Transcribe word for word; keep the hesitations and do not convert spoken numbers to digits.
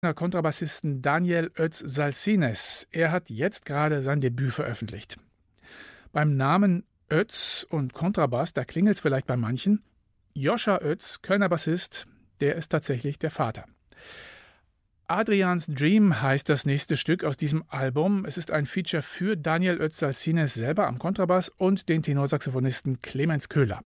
Kontrabassisten Daniel Ötz-Salsines. Er hat jetzt gerade sein Debüt veröffentlicht. Beim Namen Ötz und Kontrabass, da klingelt es vielleicht bei manchen. Joscha Ötz, Kölner Bassist, der ist tatsächlich der Vater. Adrians Dream heißt das nächste Stück aus diesem Album. Es ist ein Feature für Daniel Ötz-Salsines selber am Kontrabass und den Tenorsaxophonisten Clemens Köhler.